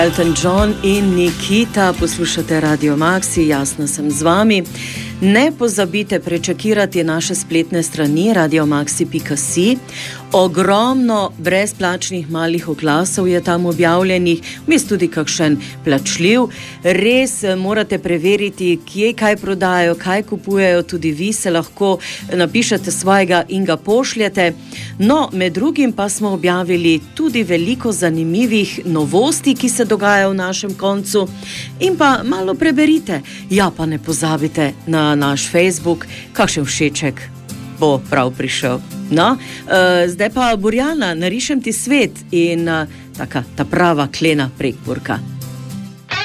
Elton John in Nikita, poslušate Radio Maxi, jasno sem z vami. Ne pozabite prečekirati naše spletne strani radiomaxi.si. Ogromno brezplačnih malih oglasov je tam objavljenih, vmes tudi kakšen plačljiv. Res morate preveriti, kje kaj prodajajo, kaj kupujejo, tudi vi se lahko napišete svojega in ga pošljete. No, med drugim pa smo objavili tudi veliko zanimivih novosti, ki se dogajajo v našem koncu, in pa malo preberite. Ja, pa ne pozabite na naš Facebook, kakšen všeček bo prav prišel. No, zdaj pa Borjana, narišem ti svet in ta prava klena Prekmurka.